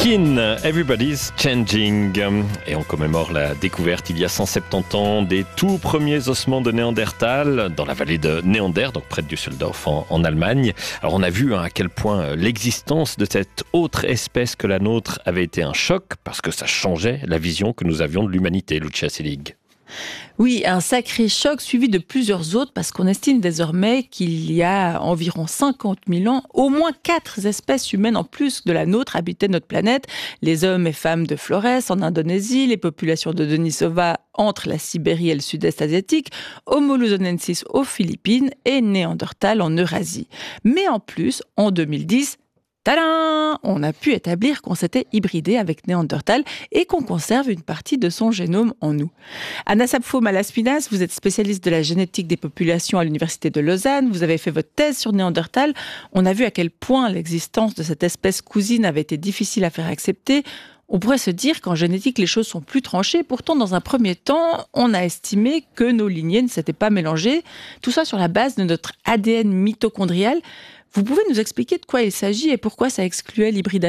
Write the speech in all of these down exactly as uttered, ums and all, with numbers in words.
Kin, Everybody's Changing. Et on commémore la découverte il y a cent soixante-dix ans des tout premiers ossements de Néandertal dans la vallée de Néander, donc près de Düsseldorf en, en Allemagne. Alors on a vu hein, à quel point l'existence de cette autre espèce que la nôtre avait été un choc parce que ça changeait la vision que nous avions de l'humanité, Lucia Selig. Oui, un sacré choc suivi de plusieurs autres parce qu'on estime désormais qu'il y a environ cinquante mille ans, au moins quatre espèces humaines en plus de la nôtre habitaient notre planète. Les hommes et femmes de Flores en Indonésie, les populations de Denisova entre la Sibérie et le sud-est asiatique, Homo luzonensis aux Philippines et Néandertal en Eurasie. Mais en plus, en deux mille dix, tadam, on a pu établir qu'on s'était hybridé avec Néandertal et qu'on conserve une partie de son génome en nous. Anna Sapfo-Malaspinas, vous êtes spécialiste de la génétique des populations à l'université de Lausanne. Vous avez fait votre thèse sur Néandertal. On a vu à quel point l'existence de cette espèce cousine avait été difficile à faire accepter. On pourrait se dire qu'en génétique, les choses sont plus tranchées. Pourtant, dans un premier temps, on a estimé que nos lignées ne s'étaient pas mélangées. Tout ça sur la base de notre A D N mitochondrial. Vous pouvez nous expliquer de quoi il s'agit et pourquoi ça excluait l'hybridation ?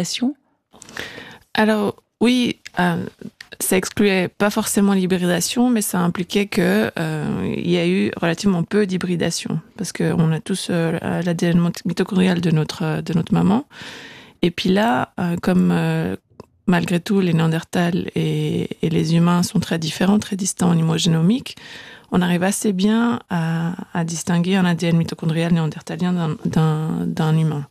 Alors, oui, euh, ça excluait pas forcément l'hybridation, mais ça impliquait qu'il euh, y a eu relativement peu d'hybridation. Parce qu'on a tous euh, l'A D N mitochondrial de notre, de notre maman. Et puis là, euh, comme euh, malgré tout, les Néandertals et, et les humains sont très différents, très distants au niveau génomique, on arrive assez bien à, à distinguer un A D N mitochondrial néandertalien d'un, d'un, d'un humain.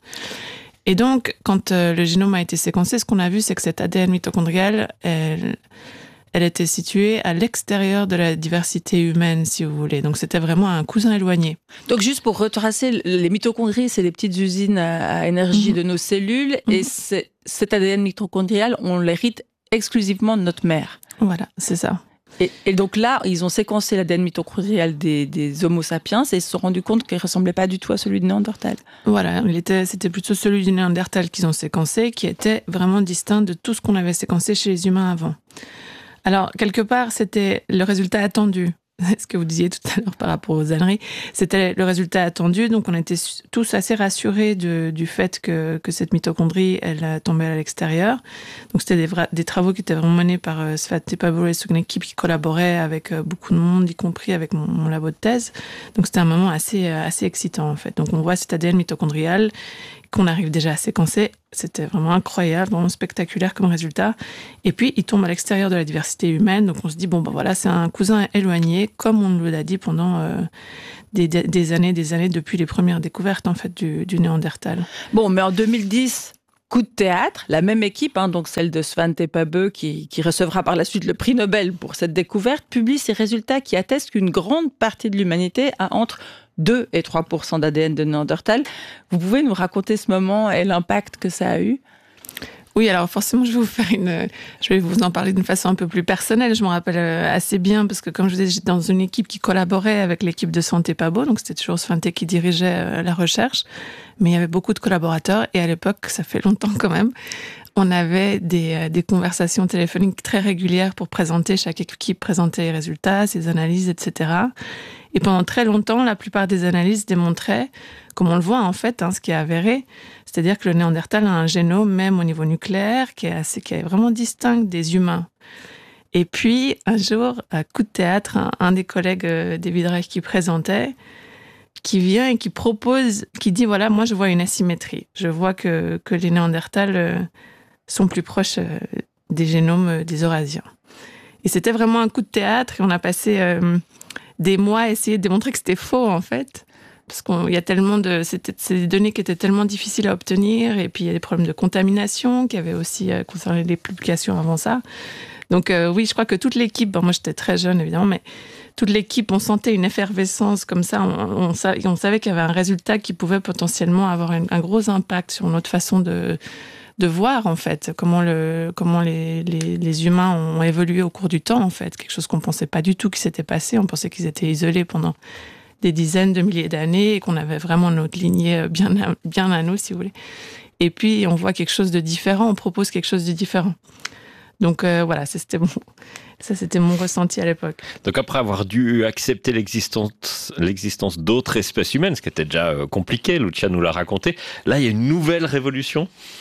Et donc, quand euh, le génome a été séquencé, ce qu'on a vu, c'est que cet A D N mitochondrial, elle, elle était située à l'extérieur de la diversité humaine, si vous voulez. Donc, c'était vraiment un cousin éloigné. Donc, juste pour retracer, les mitochondries, c'est les petites usines à, à énergie mmh. de nos cellules. Mmh. Et c'est, cet A D N mitochondrial, on l'hérite exclusivement de notre mère. Voilà, c'est ça. Et, et donc là, ils ont séquencé l'A D N mitochondrial des, des Homo sapiens et ils se sont rendus compte qu'il ne ressemblait pas du tout à celui de Néandertal. Voilà, il était, c'était plutôt celui du Néandertal qu'ils ont séquencé, qui était vraiment distinct de tout ce qu'on avait séquencé chez les humains avant. Alors, quelque part, c'était le résultat attendu. Ce que vous disiez tout à l'heure par rapport aux âneries, c'était le résultat attendu. Donc, on était tous assez rassurés de, du fait que, que cette mitochondrie, elle tombait à l'extérieur. Donc, c'était des, vra- des travaux qui étaient vraiment menés par euh, Svante Pääbo et son équipe qui collaborait avec euh, beaucoup de monde, y compris avec mon, mon labo de thèse. Donc, c'était un moment assez, euh, assez excitant, en fait. Donc, on voit cet A D N mitochondrial qu'on arrive déjà à séquencer. C'était vraiment incroyable, vraiment spectaculaire comme résultat. Et puis, il tombe à l'extérieur de la diversité humaine. Donc, on se dit, bon, ben voilà, c'est un cousin éloigné, comme on nous l'a dit pendant euh, des, des années, des années, depuis les premières découvertes, en fait, du, du Néandertal. Bon, mais en deux mille dix, coup de théâtre, la même équipe, hein, donc celle de Svante Pääbo, qui, qui recevra par la suite le prix Nobel pour cette découverte, publie ces résultats qui attestent qu'une grande partie de l'humanité a entre deux et trois pour cent d'A D N de Néandertal. Vous pouvez nous raconter ce moment et l'impact que ça a eu ? Oui, alors forcément, je vais vous faire une, je vais vous en parler d'une façon un peu plus personnelle. Je m'en rappelle assez bien parce que, comme je vous disais, j'étais dans une équipe qui collaborait avec l'équipe de Svante Pääbo, donc c'était toujours Svante qui dirigeait la recherche, mais il y avait beaucoup de collaborateurs et à l'époque, ça fait longtemps quand même, on avait des, des conversations téléphoniques très régulières pour présenter, chaque équipe présentait les résultats, ses analyses, et cetera. Et pendant très longtemps, la plupart des analyses démontraient, comme on le voit en fait, hein, ce qui est avéré, c'est-à-dire que le Néandertal a un génome, même au niveau nucléaire, qui est, assez, qui est vraiment distinct des humains. Et puis, un jour, à coup de théâtre, un, un des collègues euh, des Vidreich qui présentait, qui vient et qui propose, qui dit, voilà, moi je vois une asymétrie. Je vois que, que les Néandertals euh, sont plus proches euh, des génomes euh, des Eurasiens. Et c'était vraiment un coup de théâtre, et on a passé euh, des mois à essayer de démontrer que c'était faux, en fait. Parce qu'il y a tellement de... C'était, c'est des données qui étaient tellement difficiles à obtenir, et puis il y a des problèmes de contamination qui avaient aussi euh, concerné les publications avant ça. Donc euh, oui, je crois que toute l'équipe, bon, moi j'étais très jeune évidemment, mais toute l'équipe, on sentait une effervescence comme ça, on, on, on savait qu'il y avait un résultat qui pouvait potentiellement avoir un, un gros impact sur notre façon de, de voir en fait, comment, le, comment les, les, les humains ont évolué au cours du temps en fait, quelque chose qu'on ne pensait pas du tout qui s'était passé, on pensait qu'ils étaient isolés pendant des dizaines de milliers d'années et qu'on avait vraiment notre lignée bien à, bien à nous, si vous voulez. Et puis, on voit quelque chose de différent, on propose quelque chose de différent. Donc euh, voilà, ça c'était, mon, ça c'était mon ressenti à l'époque. Donc après avoir dû accepter l'existence, l'existence d'autres espèces humaines, ce qui était déjà compliqué, Lucia nous l'a raconté, là il y a une nouvelle révolution ?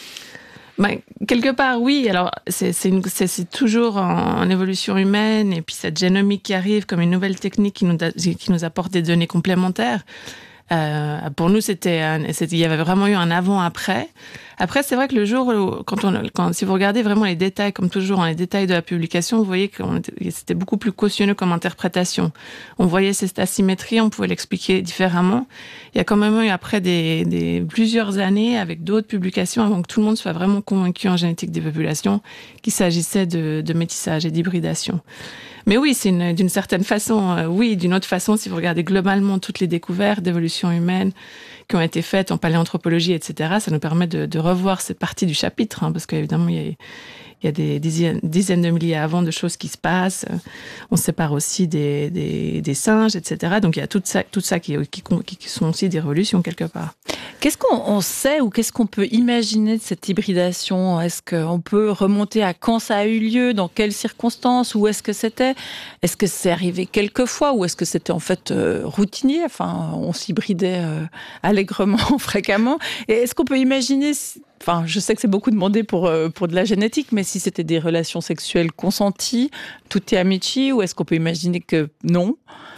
Ben, quelque part, oui. Alors, c'est, c'est, une, c'est, c'est toujours en, en évolution humaine, et puis cette génomique qui arrive comme une nouvelle technique qui nous, da, qui nous apporte des données complémentaires. Euh, pour nous, c'était, un, c'était, il y avait vraiment eu un avant-après. Après, c'est vrai que le jour où, quand on, quand, si vous regardez vraiment les détails, comme toujours, hein, les détails de la publication, vous voyez que c'était beaucoup plus cautionneux comme interprétation. On voyait cette asymétrie, on pouvait l'expliquer différemment. Il y a quand même eu après des, des plusieurs années avec d'autres publications avant que tout le monde soit vraiment convaincu en génétique des populations qu'il s'agissait de, de métissage et d'hybridation. Mais oui, c'est une, d'une certaine façon, euh, oui, d'une autre façon, si vous regardez globalement toutes les découvertes d'évolution humaine qui ont été faites en paléanthropologie, et cetera, ça nous permet de, de revoir cette partie du chapitre, hein, parce qu'évidemment, il y a, il y a des dizaines, dizaines de milliers avant de choses qui se passent. On sépare aussi des, des, des singes, et cetera. Donc, il y a tout ça, tout ça qui, qui, qui sont aussi des révolutions quelque part. Qu'est-ce qu'on on sait ou qu'est-ce qu'on peut imaginer de cette hybridation ? Est-ce qu'on peut remonter à quand ça a eu lieu, dans quelles circonstances, où est-ce que c'était ? Est-ce que c'est arrivé quelques fois ou est-ce que c'était en fait euh, routinier ? Enfin, on s'hybridait euh, allègrement, fréquemment. Et est-ce qu'on peut imaginer, enfin, je sais que c'est beaucoup demandé pour, euh, pour de la génétique, mais si c'était des relations sexuelles consenties, tout est amici, ou est-ce qu'on peut imaginer que non ?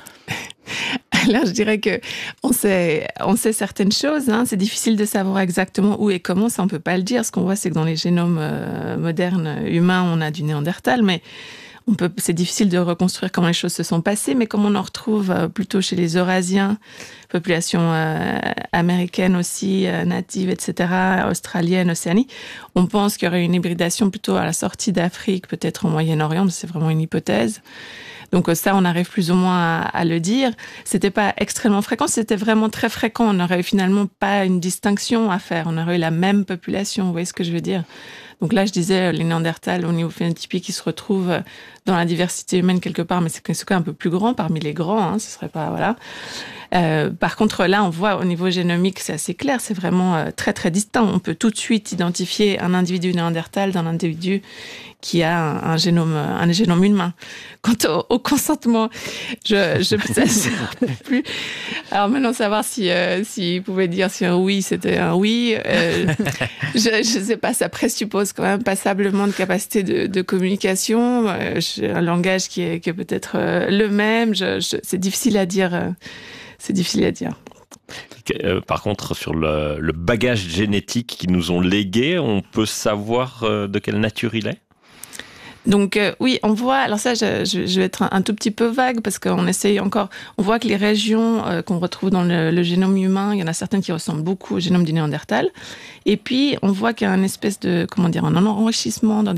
Là, je dirais que on sait, on sait certaines choses. Hein. C'est difficile de savoir exactement où et comment, ça on peut pas le dire. Ce qu'on voit, c'est que dans les génomes euh, modernes humains, on a du Néandertal, mais on peut, c'est difficile de reconstruire comment les choses se sont passées. Mais comme on en retrouve euh, plutôt chez les Eurasiens, population euh, américaine aussi, euh, native, et cetera, australienne, Océanie, on pense qu'il y aurait une hybridation plutôt à la sortie d'Afrique, peut-être au Moyen-Orient, mais c'est vraiment une hypothèse. Donc ça, on arrive plus ou moins à, à le dire. C'était pas extrêmement fréquent, c'était vraiment très fréquent. On n'aurait finalement pas une distinction à faire. On aurait eu la même population, vous voyez ce que je veux dire ? Donc là, je disais, les Néandertals, au niveau phénotypique, ils se retrouvent dans la diversité humaine quelque part, mais c'est quand même un peu plus grand parmi les grands, hein, ce serait pas, voilà. Euh, par contre, là, on voit au niveau génomique, c'est assez clair, c'est vraiment euh, très très distinct. On peut tout de suite identifier un individu néandertal d'un individu qui a un, un génome, un génome humain. Quant au, au consentement, je je ne sais plus. Alors maintenant, savoir si euh, s'il pouvait dire si un oui, c'était un oui. Euh, je je sais pas, ça présuppose quand même passablement de capacité de, de communication, euh, un langage qui est qui est peut-être euh, le même. Je, je, c'est difficile à dire. Euh, C'est difficile à dire. Par contre, sur le, le bagage génétique qu'ils nous ont légué, on peut savoir de quelle nature il est ? Donc euh, oui, on voit, alors ça je, je, je vais être un, un tout petit peu vague parce qu'on essaye encore, on voit que les régions euh, qu'on retrouve dans le, le génome humain, il y en a certaines qui ressemblent beaucoup au génome du Néandertal. Et puis on voit qu'il y a une espèce de, comment dire, un enrichissement dans